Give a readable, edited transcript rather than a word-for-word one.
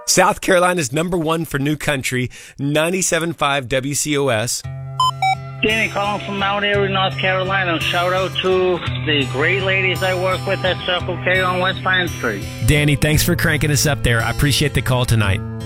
South Carolina's number one for new country, 97.5 WCOS. Danny calling from Mount Airy, North Carolina. Shout out to the great ladies I work with at Circle K on West Pine Street. Danny, thanks for cranking us up there. I appreciate the call tonight.